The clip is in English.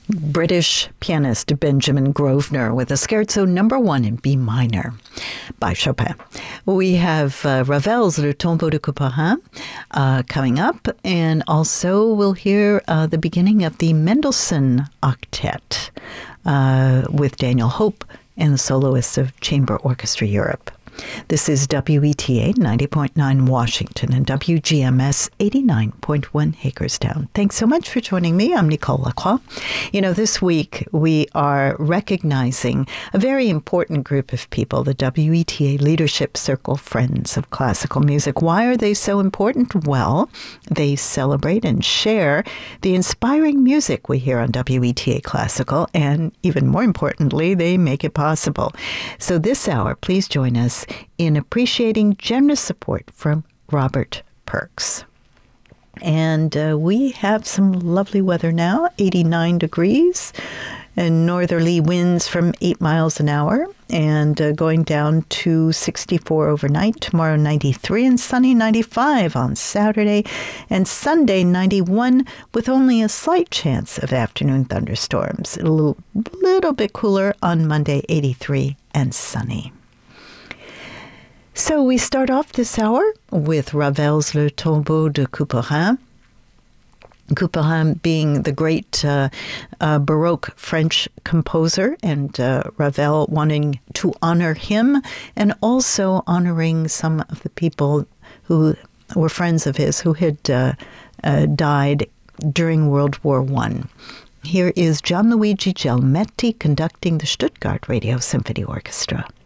British pianist Benjamin Grosvenor with a Scherzo No. 1 in B minor by Chopin. We have Ravel's Le Tombeau de Couperin coming up, and also we'll hear the beginning of the Mendelssohn Octet with Daniel Hope and the soloists of Chamber Orchestra Europe. This is WETA 90.9 Washington and WGMS 89.1 Hagerstown. Thanks so much for joining me. I'm Nicole Lacroix. You know, this week we are recognizing a very important group of people, the WETA Leadership Circle Friends of Classical Music. Why are they so important? Well, they celebrate and share the inspiring music we hear on WETA Classical, and even more importantly, they make it possible. So this hour, please join us in appreciating generous support from Robert Perks. And we have some lovely weather now, 89 degrees, and northerly winds from 8 miles an hour, and going down to 64 overnight. Tomorrow, 93, and sunny 95 on Saturday, and Sunday, 91, with only a slight chance of afternoon thunderstorms. A little bit cooler on Monday, 83, and sunny. So we start off this hour with Ravel's Le Tombeau de Couperin. Couperin being the great Baroque French composer, and Ravel wanting to honor him and also honoring some of the people who were friends of his who had died during World War I. Here is Gianluigi Gelmetti conducting the Stuttgart Radio Symphony Orchestra.